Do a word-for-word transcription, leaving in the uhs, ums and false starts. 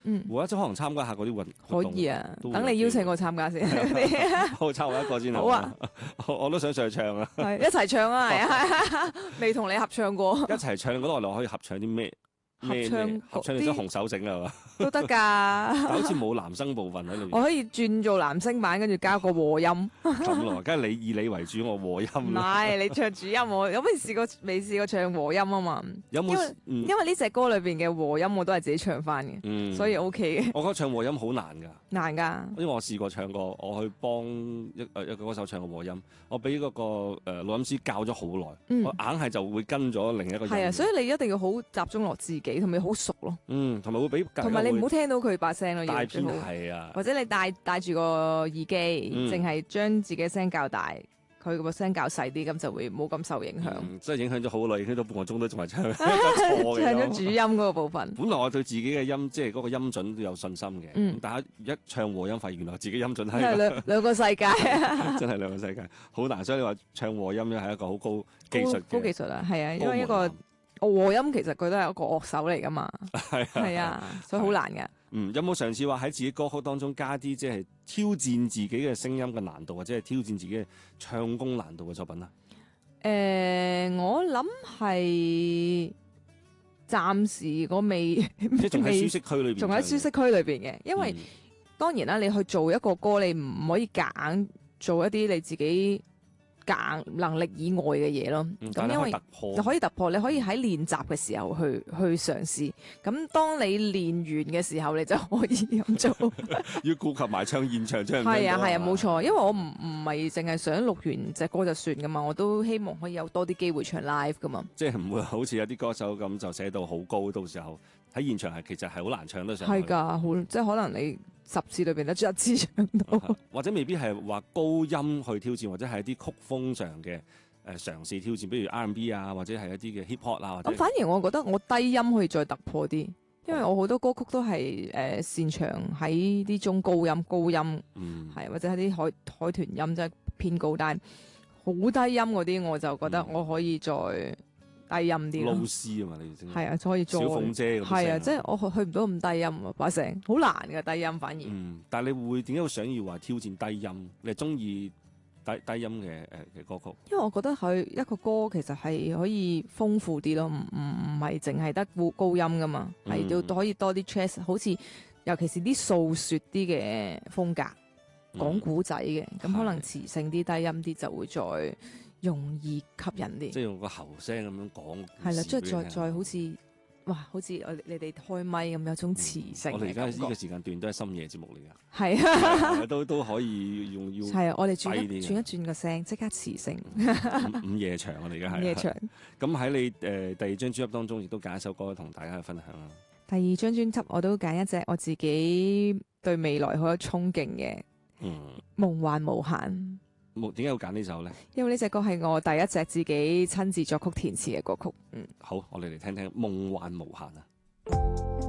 嗯， 和一即可能參加下嗰啲運可以啊，等你邀請我參加先。 好，抽我一個先好啊， 我都想上去唱啊， 係一齊唱啊，係啊，未同你合唱過。 一齊唱嗰度我哋可以合唱啲咩？ 合唱合唱你將紅手整係嘛？ 都得㗎， 但好似冇男生部分喺裏面。 我可以轉做男聲版，跟住加個和音。 咁咯，梗係你以你為主，我和音。 唔係，你唱主音，我有冇試過未試過唱和音啊嘛？ 有冇？ 因為、嗯、因為呢隻歌裏邊嘅和音我都係自己唱翻嘅，嗯、所以 OK 嘅。 我覺得唱和音好難㗎。 難㗎， 因為我試過唱過，我去幫一誒一個歌手唱個和音，我俾嗰個誒錄音師教咗好耐，嗯、我硬係就會跟咗另一個音。 係啊，所以你一定要好集中落自己，同埋好熟咯。 嗯，同埋會俾同埋你唔好聽到佢把聲咯， 大最好係啊， 或者你戴戴住個耳機，淨係將自己聲較大，佢個聲較細啲，咁就會冇咁受影響。 嗯，即係影響咗好耐，影響咗半個鐘都仲係唱錯嘅。 唱咗主音嗰個部分。 本來我對自己嘅音，即係嗰個音準都有信心嘅。嗯，但係一唱和音，發現原來自己音準係兩兩個世界， 真係兩個世界，好難。所以你話唱和音咧係一個好高技術嘅高技術啊，係啊，因為一個。和音其實佢都係一個樂手嚟噶嘛， 係係啊，所以好難噶。 嗯，有冇嘗試話喺自己歌曲當中加啲即係挑戰自己嘅聲音嘅難度，或者係挑戰自己嘅唱功難度嘅作品啊？ 誒、呃，我諗係暫時我未， 即係仲喺舒適區裏邊， 仲喺舒適區裏邊嘅。因為、嗯、當然啦，你去做一個歌，你唔可以夾硬做一啲你自己夾能力以外嘅嘢咯，咁、嗯、因為就可以突破，你可以喺練習嘅時候去去嘗試。咁當你練完嘅時候，你就可以咁做。 要顧及埋唱現場，唱係啊係啊，冇錯。因為我唔唔係淨係想錄完隻歌就算噶嘛，我都希望可以有多啲機會唱 live 噶嘛。 即係唔會好似有啲歌手咁就寫到好高，到時候喺現場係其實係好難唱得上去。 係㗎，好即係可能你十次裏邊得一次唱到， 或者未必係話高音去挑戰，或者係一啲曲風上嘅誒嘗試挑戰，比如 R and B 啊，或者係一啲嘅 hip hop 啊。 咁反而我覺得我低音可以再突破啲，因為我好多歌曲都係誒、呃、擅長喺啲中高音、高音，係、嗯、或者係啲海海豚音，即係偏高，但係好低音嗰啲我就覺得我可以再低音啲咯。 老師啊嘛，你係啊，可以再小鳳姐咁。 係啊，即係我去去唔到咁低音啊，把聲好難嘅低音反而。 嗯，但係你會點解會想要話挑戰低音？你係中意低低音嘅誒嘅歌曲？ 因為我覺得佢一個歌其實係可以豐富啲咯，唔唔唔係淨係得高音噶嘛，係都、嗯、可以多啲 jazz， 好似尤其是啲訴說啲嘅風格，講古仔嘅，咁、嗯、可能磁性啲、低音啲就會再容易吸引啲。 即係用個喉聲咁樣講。 係啦，即係再再好似。哇！好似我你哋開咪咁有種磁性、嗯。 我哋而家呢個時間段都係深夜節目嚟㗎。 係啊， 都都可以用要。 係啊，我哋轉一轉一轉個聲，即刻磁性。 午夜場我哋而家係。 午夜場。咁喺你誒、呃、第二張專輯當中，亦都揀一首歌同大家去分享啦。 第二張專輯我都揀一隻我自己對未來好有憧憬嘅，嗯，夢幻無限。 點解要揀呢首咧？ 因為呢隻歌係我第一隻自己親自作曲填詞嘅歌曲。嗯， 好，我哋嚟聽聽《夢幻無限》啊！